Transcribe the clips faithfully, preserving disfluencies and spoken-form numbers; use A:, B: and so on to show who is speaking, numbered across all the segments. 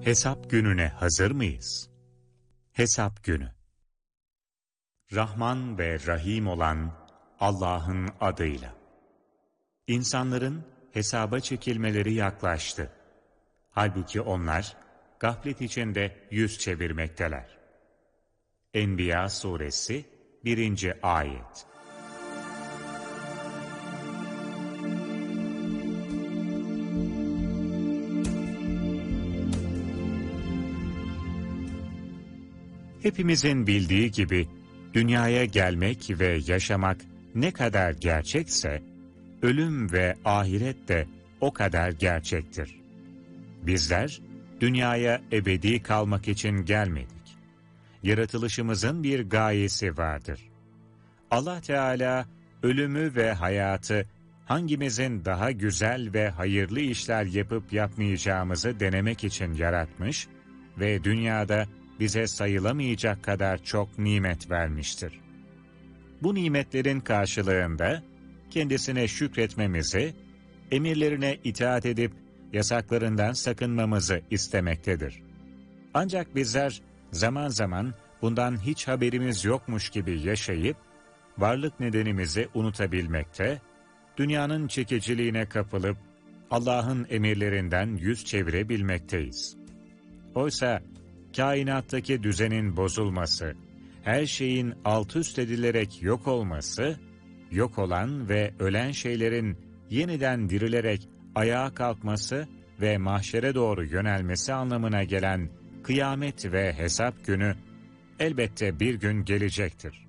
A: Hesap gününe hazır mıyız? Hesap günü. Rahman ve Rahim olan Allah'ın adıyla. İnsanların hesaba çekilmeleri yaklaştı. Halbuki onlar gaflet içinde yüz çevirmekteler. Enbiya suresi birinci ayet. Hepimizin bildiği gibi dünyaya gelmek ve yaşamak ne kadar gerçekse, ölüm ve ahiret de o kadar gerçektir. Bizler dünyaya ebedi kalmak için gelmedik. Yaratılışımızın bir gayesi vardır. Allah Teala ölümü ve hayatı hangimizin daha güzel ve hayırlı işler yapıp yapmayacağımızı denemek için yaratmış ve dünyada bize sayılamayacak kadar çok nimet vermiştir. Bu nimetlerin karşılığında kendisine şükretmemizi, emirlerine itaat edip yasaklarından sakınmamızı istemektedir. Ancak bizler zaman zaman bundan hiç haberimiz yokmuş gibi yaşayıp, varlık nedenimizi unutabilmekte, dünyanın çekiciliğine kapılıp Allah'ın emirlerinden yüz çevirebilmekteyiz. Oysa kainattaki düzenin bozulması, her şeyin alt üst edilerek yok olması, yok olan ve ölen şeylerin yeniden dirilerek ayağa kalkması ve mahşere doğru yönelmesi anlamına gelen kıyamet ve hesap günü elbette bir gün gelecektir.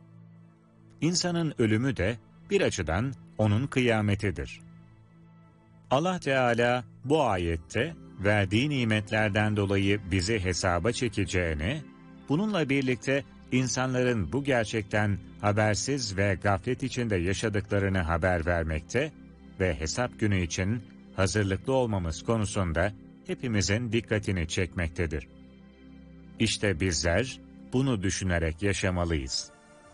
A: İnsanın ölümü de bir açıdan onun kıyametidir. Allah Teala bu ayette verdiği nimetlerden dolayı bizi hesaba çekeceğini, bununla birlikte insanların bu gerçekten habersiz ve gaflet içinde yaşadıklarını haber vermekte ve hesap günü için hazırlıklı olmamız konusunda hepimizin dikkatini çekmektedir. İşte bizler bunu düşünerek yaşamalıyız.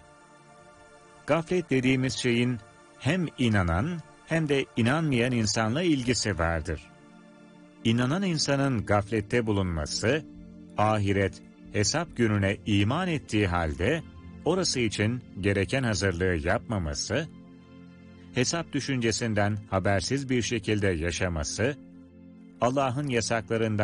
A: Gaflet dediğimiz şeyin hem inanan hem de inanmayan insanla ilgisi vardır. İnanan insanın gaflette bulunması, ahiret, hesap gününe iman ettiği halde orası için gereken hazırlığı yapmaması, hesap düşüncesinden habersiz bir şekilde yaşaması, Allah'ın yasaklarından